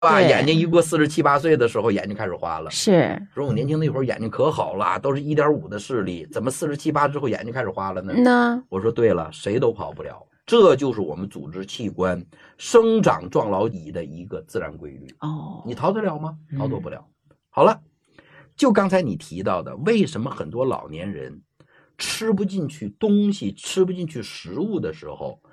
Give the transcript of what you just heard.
吧？ 对眼睛一过47、8岁的时候，眼睛开始花了。 是， 说我年轻那会儿眼睛可好了，都是1.5的视力，怎么47、8之后眼睛开始花了呢？ 那我说对了，谁都跑不了，这就是我们组织器官生长壮老乙的一个自然规律。 哦， 你逃得了吗？逃脱不了。好了，就刚才你提到的，为什么很多老年人吃不进去东西、吃不进去食物的时候，